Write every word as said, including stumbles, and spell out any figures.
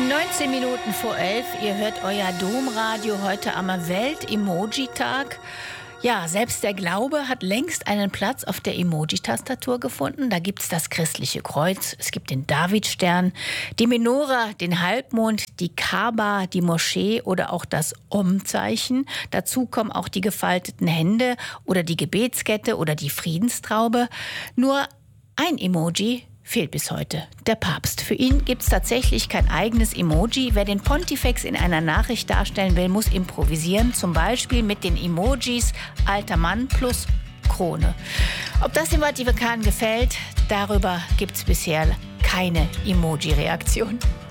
neunzehn Minuten vor elf, ihr hört euer Domradio heute am Welt-Emoji-Tag. Ja, selbst der Glaube hat längst einen Platz auf der Emoji-Tastatur gefunden. Da gibt's das christliche Kreuz, es gibt den Davidstern, die Menora, den Halbmond, die Kaaba, die Moschee oder auch das Om-Zeichen. Dazu kommen auch die gefalteten Hände oder die Gebetskette oder die Friedenstraube. Nur ein Emoji fehlt bis heute, der Papst. Für ihn gibt es tatsächlich kein eigenes Emoji. Wer den Pontifex in einer Nachricht darstellen will, muss improvisieren. Zum Beispiel mit den Emojis alter Mann plus Krone. Ob das dem Vatikan gefällt, darüber gibt es bisher keine Emoji-Reaktion.